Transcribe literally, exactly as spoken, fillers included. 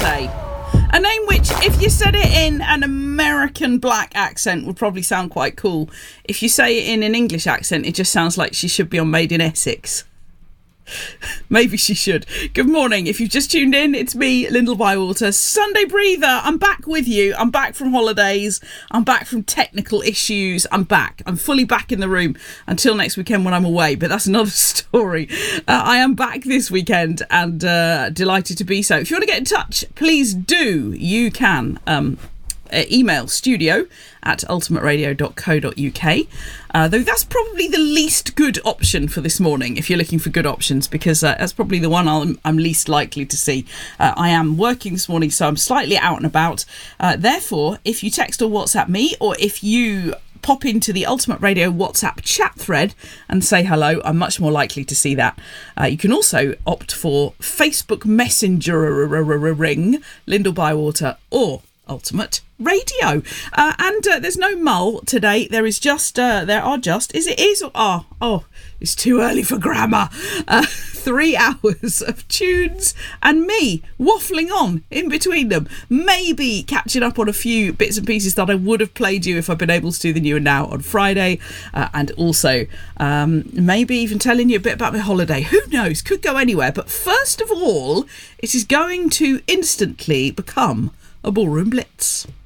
say. A name which, if you said it in an American black accent, would probably sound quite cool. If you say it in an English accent, it just sounds like she should be on Made in Essex. Maybe she should. Good morning. If you've just tuned in, it's me, Lyndall Bywater, Sunday Breather. I'm back with you. I'm back from holidays. I'm back from technical issues. I'm back. I'm fully back in the room until next weekend when I'm away, but that's another story. Uh, I am back this weekend and uh, delighted to be so. If you want to get in touch, please do. You can. Um, Uh, email studio at ultimate radio dot co dot uk, uh, though that's probably the least good option for this morning if you're looking for good options, because uh, that's probably the one I'm, I'm least likely to see. uh, I am working this morning, so I'm slightly out and about, uh, therefore if you text or WhatsApp me, or if you pop into the Ultimate Radio WhatsApp chat thread and say hello, I'm much more likely to see that. Uh, you can also opt for Facebook Messenger ring, Lyndall Bywater, or Ultimate Radio. Uh, and uh, there's no mull today. There is just, uh, there are just, is it is, oh, oh, it's too early for grammar. Uh, three hours of tunes and me waffling on in between them. Maybe catching up on a few bits and pieces that I would have played you if I'd been able to do the New and Now on Friday. Uh, and also um, maybe even telling you a bit about my holiday. Who knows? Could go anywhere. But first of all, it is going to instantly become a Ballroom Blitz.